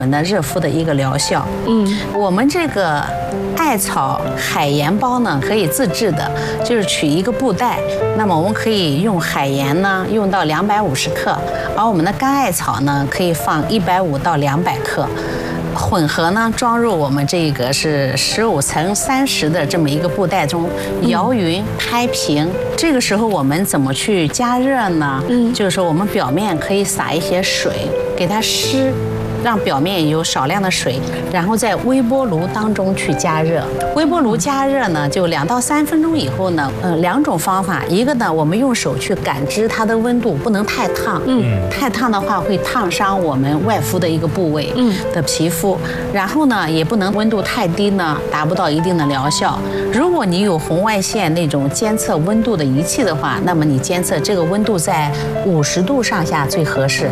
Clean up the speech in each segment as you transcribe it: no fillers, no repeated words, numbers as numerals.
我们的热敷的一个疗效。我们这个艾草海盐包呢，可以自制的，就是取一个布袋，那么我们可以用海盐呢用到250克，而我们的干艾草呢可以放150到200克。混合呢装入我们这个是15乘30的这么一个布袋中，摇匀拍平。这个时候我们怎么去加热呢？就是说我们表面可以撒一些水，给它湿。让表面有少量的水，然后在微波炉当中去加热。微波炉加热呢，就2到3分钟以后呢，2种方法，一个呢，我们用手去感知它的温度，不能太烫，太烫的话会烫伤我们外敷的一个部位的皮肤。然后呢，也不能温度太低呢，达不到一定的疗效。如果你有红外线那种监测温度的仪器的话，那么你监测这个温度在50度上下最合适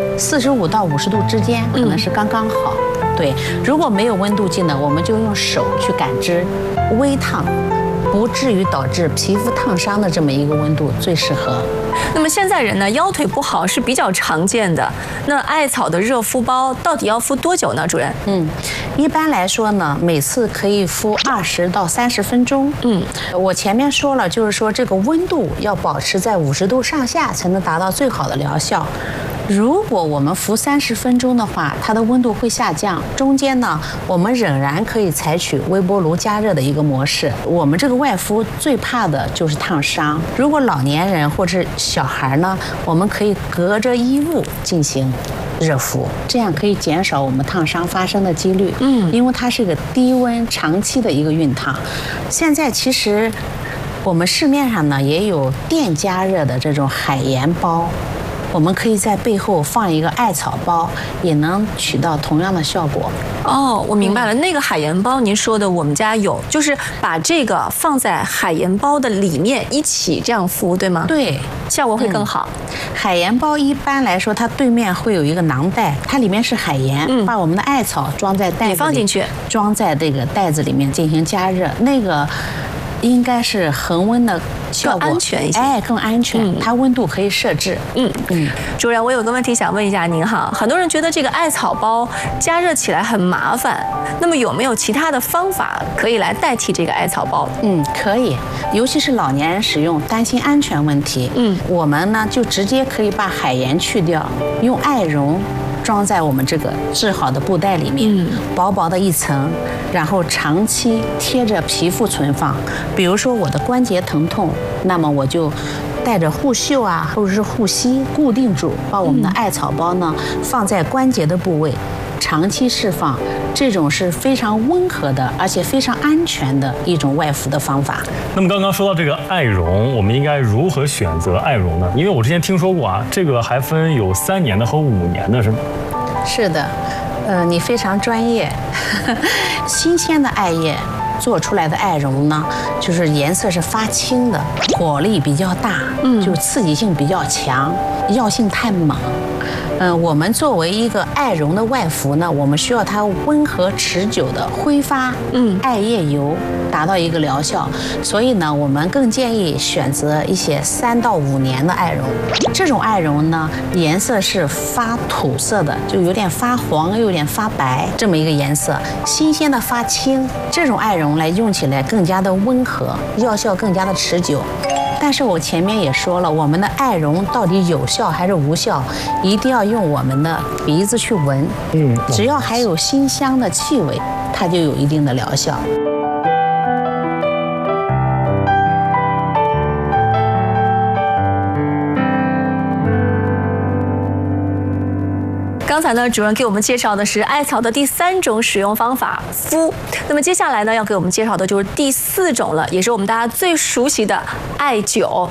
，45到50度之间可能是刚刚好。对，如果没有温度计呢，我们就用手去感知，微烫，不至于导致皮肤烫伤的这么一个温度最适合。 那么现在人呢，腰腿不好是比较常见的。那艾草的热敷包到底要敷多久呢，主任？ 一般来说呢，每次可以敷20到30分钟。我前面说了，就是说这个温度要保持在50度上下，才能达到最好的疗效。如果我们敷30分钟的话，它的温度会下降。中间呢，我们仍然可以采取微波炉加热的一个模式。我们这个外敷最怕的就是烫伤。如果老年人或者小孩呢，我们可以隔着衣物进行热敷，这样可以减少我们烫伤发生的几率。因为它是一个低温长期的一个熨烫。现在其实我们市面上呢也有电加热的这种海盐包。我们可以在背后放一个艾草包，也能起到同样的效果。 哦，我明白了，那个海盐包您说的我们家有，就是把这个放在海盐包的里面一起这样敷，对吗？ 对， 效果会更好。 海盐包一般来说，它对面会有一个囊袋，它里面是海盐，把我们的艾草装在袋子里， 放进去，装在这个袋子里面进行加热，那个应该是恒温的效果， 更安全一些。 更安全，它温度可以设置。 主任，我有个问题想问一下您哈，很多人觉得这个艾草包加热起来很麻烦，那么有没有其他的方法可以来代替这个艾草包？ 可以，尤其是老年人使用，担心安全问题。我们呢就直接可以把海盐去掉，用艾绒装在我们这个制好的布袋里面，薄薄的一层，然后长期贴着皮肤存放。比如说我的关节疼痛，那么我就带着护袖啊，或者是护膝固定住，把我们的艾草包呢放在关节的部位，长期释放。这种是非常温和的，而且非常安全的一种外敷的方法。 那么刚刚说到这个艾绒，我们应该如何选择艾绒呢？因为我之前听说过啊，这个还分有3年的和5年的，是吗？ 是的，你非常专业。新鲜的艾叶做出来的艾绒呢，就是颜色是发青的，火力比较大，就刺激性比较强，药性太猛。我们作为一个艾绒的外敷呢，我们需要它温和持久的挥发艾叶油，达到一个疗效。所以呢，我们更建议选择一些3到5年的艾绒。这种艾绒呢，颜色是发土色的，就有点发黄，又有点发白这么一个颜色。新鲜的发青，这种艾绒来用起来更加的温和，药效更加的持久。但是我前面也说了，我们的艾绒到底有效还是无效，一定要用我们的鼻子去闻。只要还有馨香的气味，它就有一定的疗效。 刚才呢，主任给我们介绍的是艾草的第3种使用方法敷。那么接下来呢，要给我们介绍的就是第4种了，也是我们大家最熟悉的艾灸。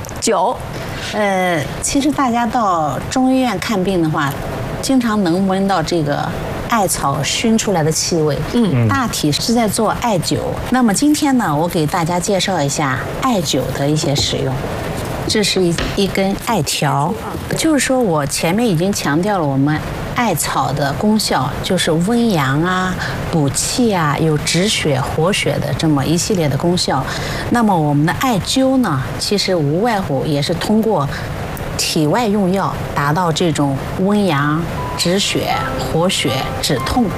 其实大家到中医院看病的话，经常能闻到这个艾草熏出来的气味。大体是在做艾灸。那么今天呢，我给大家介绍一下艾灸的一些使用。这是一根艾条，就是说我前面已经强调了我们艾草的功效，就是温阳啊、补气啊、有止血活血的这么一系列的功效。那么我们的艾灸呢，其实无外乎也是通过体外用药达到这种温阳、止血、活血、止痛